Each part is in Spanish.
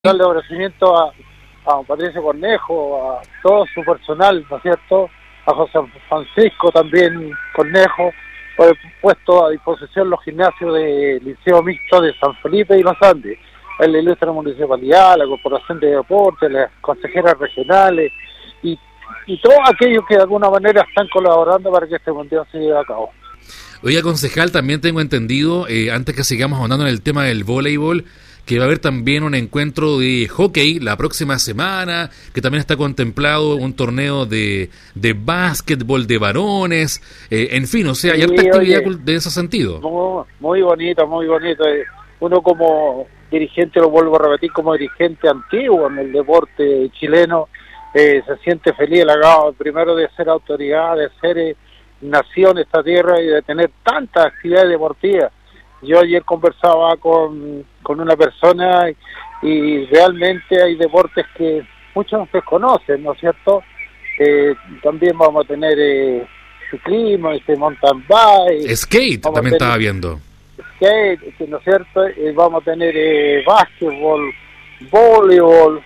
darle agradecimiento a don Patricio Cornejo, a todo su personal, ¿no es cierto? A José Francisco también Cornejo, por haber puesto a disposición los gimnasios del Liceo Mixto de San Felipe y Los Andes, a la ilustre municipalidad, la Corporación de Deportes, las consejeras regionales y todos aquellos que de alguna manera están colaborando para que este mundial se lleve a cabo. Oiga, concejal, también tengo entendido, antes que sigamos ahondando en el tema del voleibol, que va a haber también un encuentro de hockey la próxima semana, que también está contemplado un torneo de básquetbol de varones, en fin, o sea, hay harta actividad de ese sentido. Muy bonito, muy bonito. Uno como dirigente, lo vuelvo a repetir, como dirigente antiguo en el deporte chileno, se siente feliz, halagado, primero de ser autoridad, de ser nación esta tierra y de tener tantas actividades deportivas. Yo ayer conversaba con una persona y realmente hay deportes que muchos desconocen, ¿no es cierto? También vamos a tener ciclismo, mountain bike. Skate también estaba viendo. Skate, ¿no es cierto? Vamos a tener básquetbol, voleibol,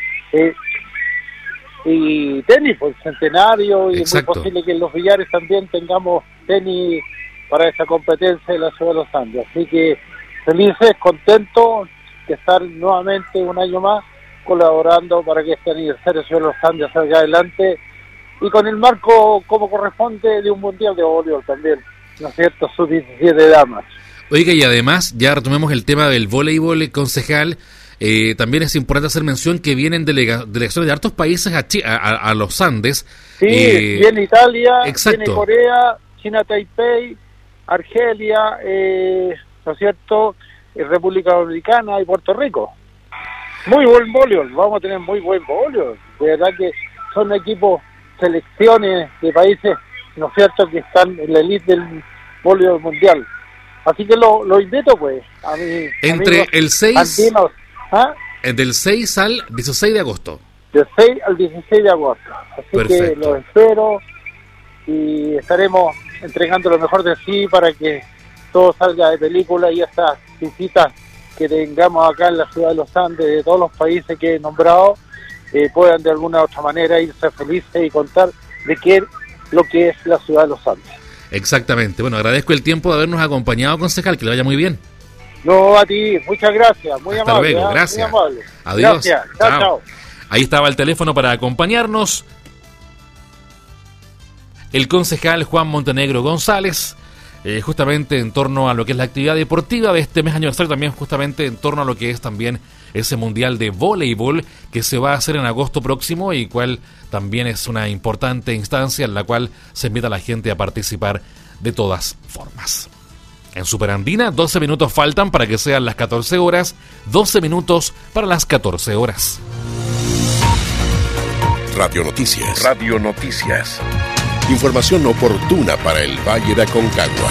y tenis, por el centenario, y exacto. Es muy posible que en los billares también tengamos tenis para esta competencia de la ciudad de Los Andes. Así que felices, contentos de estar nuevamente un año más colaborando para que este aniversario de la ciudad de Los Andes salga adelante y con el marco como corresponde de un mundial de voleibol también, ¿no es cierto? Sub-17 damas. Oiga, y además, ya retomemos el tema del voleibol, concejal. También es importante hacer mención que vienen delegaciones de hartos países a los Andes. Sí, viene Italia, exacto. Viene Corea, China Taipei, Argelia, ¿no es cierto? República Dominicana y Puerto Rico. Muy buen voleibol, vamos a tener muy buen voleibol. De verdad que son equipos, selecciones de países, ¿no es cierto?, que están en la elite del voleibol mundial. Así que lo invito, pues, a mi entre el 6 andinos, del 6 al 16 de agosto. Del 6 al 16 de agosto. Así perfecto. Que los espero y estaremos entregando lo mejor de sí para que todo salga de película y estas visitas que tengamos acá en la ciudad de Los Andes, de todos los países que he nombrado, puedan de alguna u otra manera irse felices y contar de qué lo que es la ciudad de Los Andes. Exactamente. Bueno, agradezco el tiempo de habernos acompañado, concejal, que le vaya muy bien. No, a ti, muchas gracias, muy hasta amable. Luego, gracias. Muy amable. Adiós. Gracias, chao. Ahí estaba el teléfono para acompañarnos. El concejal Juan Montenegro González, justamente en torno a lo que es la actividad deportiva de este mes aniversario, también justamente en torno a lo que es también ese mundial de voleibol que se va a hacer en agosto próximo y cual también es una importante instancia en la cual se invita a la gente a participar de todas formas. En Superandina, 12 minutos faltan para que sean las 14 horas, 12 minutos para las 14 horas. Radio Noticias. Radio Noticias. Información oportuna para el Valle de Aconcagua.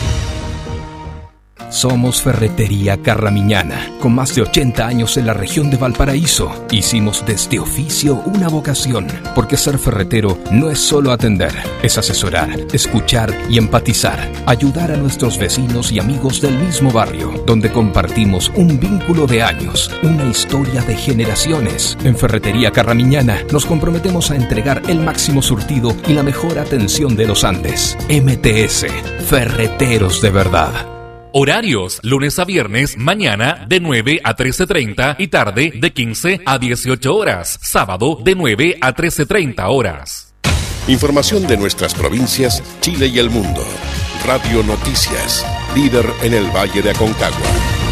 Somos Ferretería Carramiñana, con más de 80 años en la región de Valparaíso. Hicimos de este oficio una vocación, porque ser ferretero no es solo atender, es asesorar, escuchar y empatizar, ayudar a nuestros vecinos y amigos del mismo barrio, donde compartimos un vínculo de años, una historia de generaciones. En Ferretería Carramiñana nos comprometemos a entregar el máximo surtido y la mejor atención de los Andes. MTS, Ferreteros de verdad. Horarios, lunes a viernes, mañana de 9 a 13:30 y tarde de 15 a 18 horas. Sábado de 9 a 13:30 horas. Información de nuestras provincias, Chile y el mundo. Radio Noticias, líder en el Valle de Aconcagua.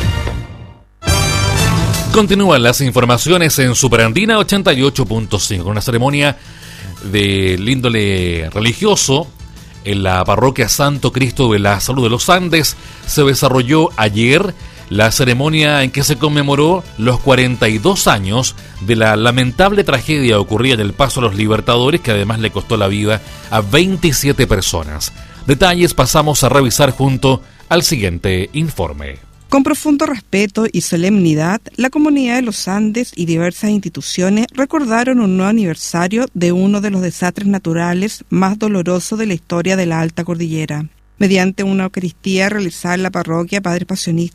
Continúan las informaciones en Superandina 88.5, una ceremonia del índole religioso. En la parroquia Santo Cristo de la Salud de los Andes se desarrolló ayer la ceremonia en que se conmemoró los 42 años de la lamentable tragedia ocurrida en el Paso a los Libertadores, que además le costó la vida a 27 personas. Detalles pasamos a revisar junto al siguiente informe. Con profundo respeto y solemnidad, la comunidad de los Andes y diversas instituciones recordaron un nuevo aniversario de uno de los desastres naturales más dolorosos de la historia de la Alta Cordillera. Mediante una Eucaristía realizada en la parroquia Padre Pasionista,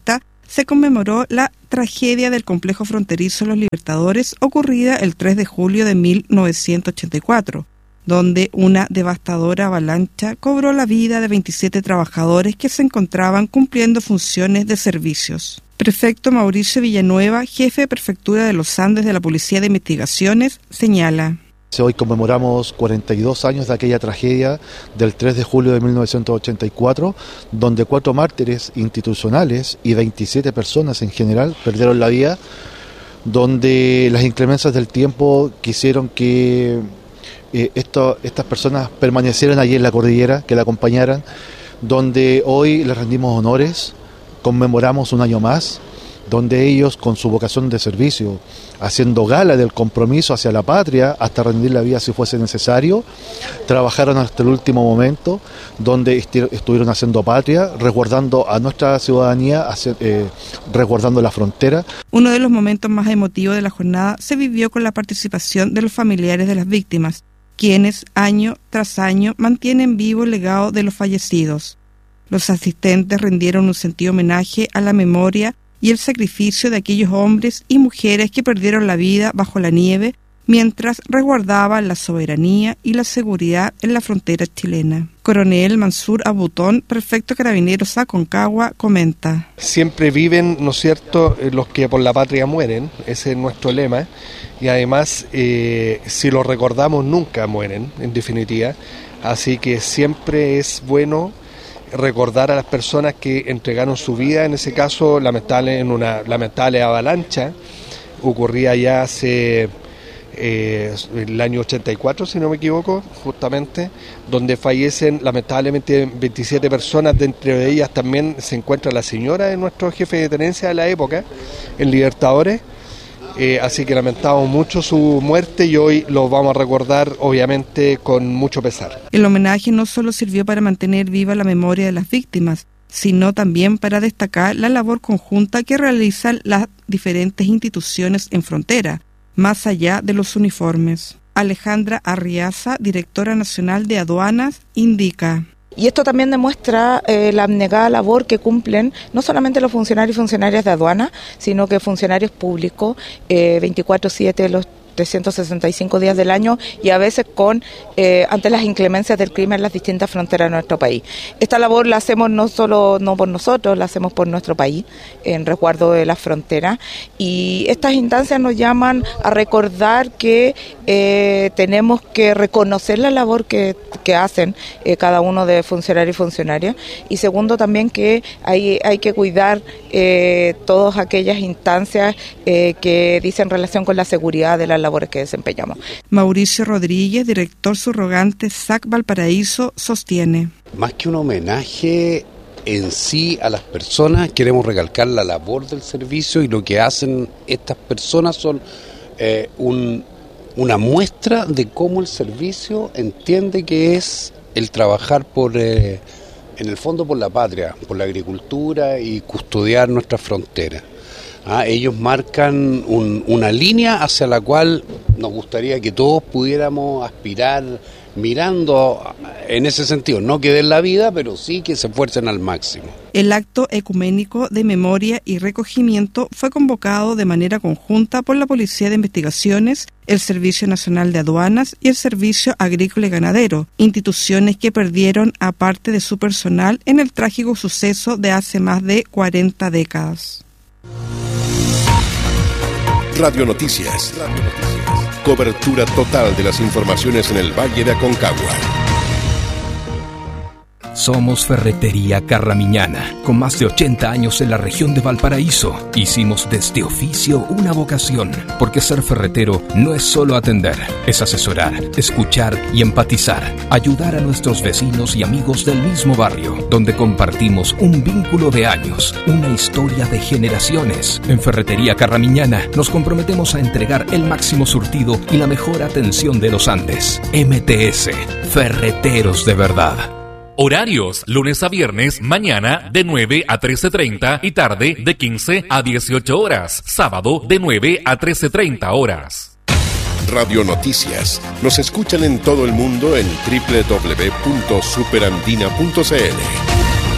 se conmemoró la tragedia del complejo fronterizo Los Libertadores ocurrida el 3 de julio de 1984, donde una devastadora avalancha cobró la vida de 27 trabajadores que se encontraban cumpliendo funciones de servicios. Prefecto Mauricio Villanueva, jefe de Prefectura de los Andes de la Policía de Investigaciones, señala: Hoy conmemoramos 42 años de aquella tragedia del 3 de julio de 1984, donde 4 mártires institucionales y 27 personas en general perdieron la vida, donde las inclemencias del tiempo quisieron que estas personas permanecieran allí en la cordillera, que la acompañaran, donde hoy les rendimos honores, conmemoramos un año más, donde ellos con su vocación de servicio, haciendo gala del compromiso hacia la patria hasta rendir la vida si fuese necesario, trabajaron hasta el último momento, donde estuvieron haciendo patria, resguardando a nuestra ciudadanía, resguardando la frontera. Uno de los momentos más emotivos de la jornada se vivió con la participación de los familiares de las víctimas, quienes año tras año mantienen vivo el legado de los fallecidos. Los asistentes rindieron un sentido homenaje a la memoria y el sacrificio de aquellos hombres y mujeres que perdieron la vida bajo la nieve mientras resguardaban la soberanía y la seguridad en la frontera chilena. Coronel Mansur Abutón, prefecto de Carabineros Aconcagua, comenta: Siempre viven, ¿no es cierto?, los que por la patria mueren, ese es nuestro lema, y además, si los recordamos, nunca mueren, en definitiva, así que siempre es bueno recordar a las personas que entregaron su vida, en ese caso en una lamentable avalancha, ocurría ya hace el año 84, si no me equivoco, justamente, donde fallecen lamentablemente 27 personas, de entre ellas también se encuentra la señora de nuestro jefe de tenencia de la época, en Libertadores. Así que lamentamos mucho su muerte y hoy lo vamos a recordar obviamente con mucho pesar. El homenaje no solo sirvió para mantener viva la memoria de las víctimas, sino también para destacar la labor conjunta que realizan las diferentes instituciones en frontera, más allá de los uniformes. Alejandra Arriaza, directora nacional de aduanas, indica: Y esto también demuestra la abnegada labor que cumplen no solamente los funcionarios y funcionarias de aduana, sino que funcionarios públicos 24/7 los 365 días del año y a veces ante las inclemencias del clima en las distintas fronteras de nuestro país. Esta labor la hacemos no por nosotros, la hacemos por nuestro país, en resguardo de las fronteras, y estas instancias nos llaman a recordar que tenemos que reconocer la labor que hacen cada uno de funcionarios y funcionarias, y segundo también que hay que cuidar todas aquellas instancias que dicen relación con la seguridad de las labores que desempeñamos. Mauricio Rodríguez, director subrogante SAC Valparaíso, sostiene: Más que un homenaje en sí a las personas, queremos recalcar la labor del servicio, y lo que hacen estas personas son una muestra de cómo el servicio entiende que es el trabajar en el fondo por la patria, por la agricultura y custodiar nuestras fronteras. Ellos marcan una línea hacia la cual nos gustaría que todos pudiéramos aspirar mirando en ese sentido, no que den la vida, pero sí que se esfuercen al máximo. El acto ecuménico de memoria y recogimiento fue convocado de manera conjunta por la Policía de Investigaciones, el Servicio Nacional de Aduanas y el Servicio Agrícola y Ganadero, instituciones que perdieron a parte de su personal en el trágico suceso de hace más de 40 décadas. Radio Noticias. Cobertura total de las informaciones en el Valle de Aconcagua. Somos Ferretería Carramiñana, con más de 80 años en la región de Valparaíso. Hicimos de este oficio una vocación, porque ser ferretero no es solo atender, es asesorar, escuchar y empatizar, ayudar a nuestros vecinos y amigos del mismo barrio, donde compartimos un vínculo de años, una historia de generaciones. En Ferretería Carramiñana nos comprometemos a entregar el máximo surtido y la mejor atención de los Andes. MTS, Ferreteros de verdad. Horarios, lunes a viernes, mañana de 9 a 13:30 y tarde de 15 a 18 horas. Sábado de 9 a 13:30 horas. Radio Noticias. Nos escuchan en todo el mundo en www.superandina.cl.